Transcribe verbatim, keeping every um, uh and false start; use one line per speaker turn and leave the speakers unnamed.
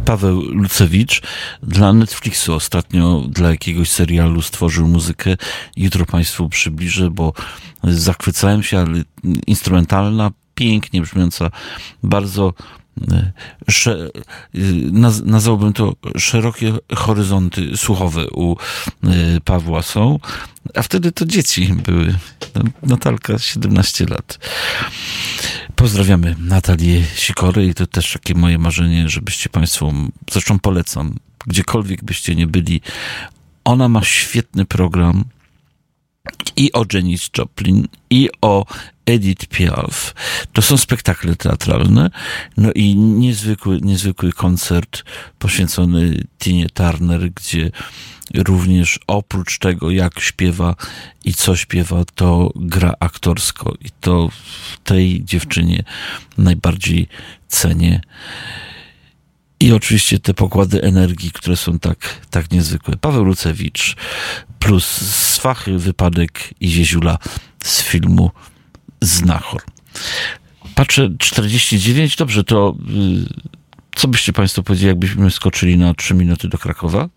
Paweł Lucewicz dla Netflixu ostatnio, dla jakiegoś serialu stworzył muzykę. Jutro Państwu przybliżę, bo zachwycałem się, ale instrumentalna, pięknie brzmiąca, bardzo sze, naz, nazwałbym to szerokie horyzonty słuchowe u Pawła są, a wtedy to dzieci były. Natalka, siedemnaście lat. Pozdrawiamy Natalię Sikory i to też takie moje marzenie, żebyście Państwo, zresztą polecam, gdziekolwiek byście nie byli, ona ma świetny program i o Janis Joplin, i o Edith Piaf. To są spektakle teatralne, no i niezwykły, niezwykły koncert poświęcony Tinie Turner, gdzie również oprócz tego, jak śpiewa i co śpiewa, to gra aktorsko i to w tej dziewczynie najbardziej cenię. I oczywiście te pokłady energii, które są tak, tak niezwykłe. Paweł Lucewicz plus Swachy, Wypadek i Zieziula z filmu Znachor. Patrzę, czterdzieści dziewięć, dobrze, to co byście Państwo powiedzieli, jakbyśmy skoczyli na trzy minuty do Krakowa?